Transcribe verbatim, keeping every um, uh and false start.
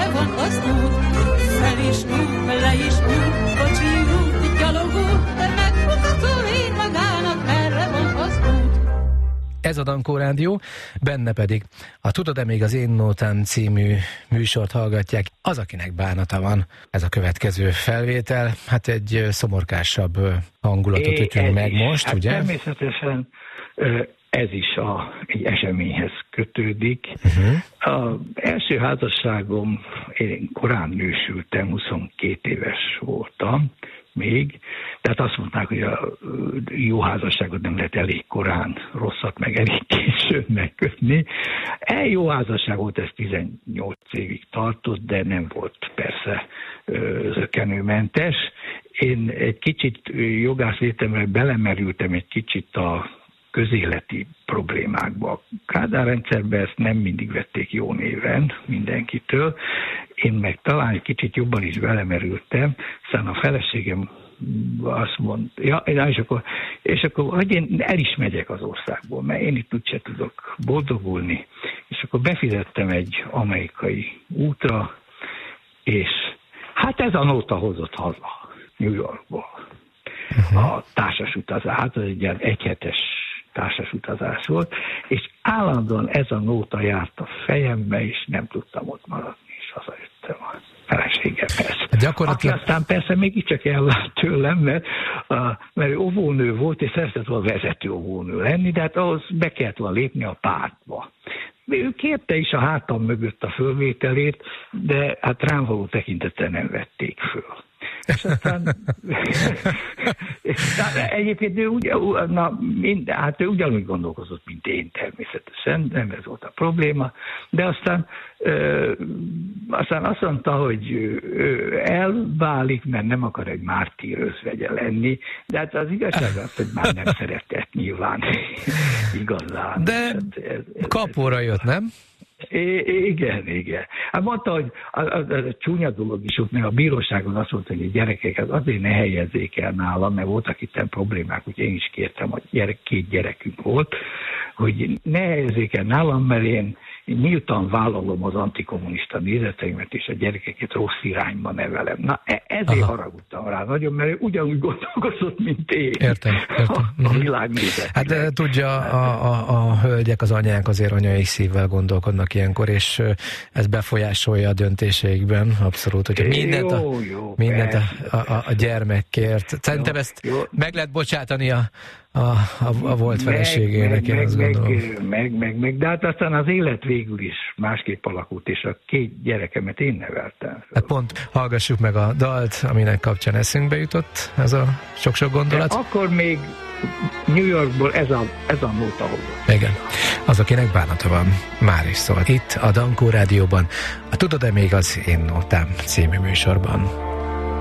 merre van az út, fel is út, le is út, kocsi út, gyalogút, megmutató én magának, merre van az út. Ez a Dankó Rádió, benne pedig a Tudod-e még az én nótám című műsort hallgatják. Az, akinek bánata van, ez a következő felvétel, hát egy szomorkásabb hangulatot ütünk meg is. most, hát ugye? Természetesen ez is a, egy eseményhez kötődik. Uh-huh. Az első házasságom, én korán nősültem, huszonkét éves voltam még, tehát azt mondták, hogy a jó házasságot nem lehet elég korán, rosszat meg elég későn megkötni. El jó házasság volt, ez tizennyolc évig tartott, de nem volt persze zökkenőmentes. Én egy kicsit jogász létemre belemerültem egy kicsit a közéleti problémákba. A Kádár rendszerben ezt nem mindig vették jó néven mindenkitől. Én meg talán egy kicsit jobban is belemerültem, aztán a feleségem azt mondta, ja, és akkor, és akkor hogy én el is megyek az országból, mert én itt úgyse tudok boldogulni. És akkor befizettem egy amerikai útra, és hát ez a nóta hozott haza New Yorkból. Uh-huh. A társas utazás, hát ez egy ilyen egyhetes társas utazás volt, és állandóan ez a nóta járt a fejembe, és nem tudtam ott maradni, és hazajöttem a feleségemhez. Gyakorlatilag... Aki aztán persze mégiscsak elvált tőlem, mert, mert ő óvónő volt, és szeretett volna vezető óvónő lenni, de hát ahhoz be kellett volna lépni a pártba. Ő kérte is a hátam mögött a fölvételét, de hát rám való tekintettel nem vették föl. És aztán egyébként ő, ugy, na, mind, hát ő ugyanúgy gondolkozott, mint én természetesen, nem ez volt a probléma, de aztán, ö, aztán azt mondta, hogy ő elválik, mert nem akar egy mártír özvegye lenni, de hát az igazság az, hogy már nem szeretett nyilván igazán. De ez, ez, ez, kapóra jött, nem? I- igen, igen. Hát mondta, hogy az, az, az a csúnya dolog is ott, mert a bíróságon azt mondta, hogy a gyerekeket azért ne helyezzék el nálam, mert voltak itt problémák, hogy én is kértem, hogy gyerek, két gyerekünk volt, hogy ne helyezzék el nálam, mert én nyíltan vállalom az antikommunista nézeteimet, és a gyerekeket rossz irányba nevelem. Na, ezért Aha. haragudtam rá nagyon, mert ő ugyanúgy gondolkozott, mint én. Értem, értem. A, a világnézet. Hát de tudja, a, a, a hölgyek, az anyák azért anyai szívvel gondolkodnak ilyenkor, és ez befolyásolja a döntéseikben, abszolút, hogyha mindent a, jó, jó, mindent a, a, a gyermekért. Szerintem jó, ezt jó. meg lehet bocsátani a A, a, a volt feleségének, meg, én meg, azt meg, gondolom. Meg, meg, meg, de hát aztán az élet végül is másképp alakult, és a két gyerekemet én neveltem. Hát pont hallgassuk meg a dalt, aminek kapcsán eszünkbe jutott ez a sok-sok gondolat. De akkor még New Yorkból ez a, ez a nóta hozott. Igen. Az, akinek bánata van, már is szólt. Itt a Dankó Rádióban, a Tudod-e még az én nótám című műsorban.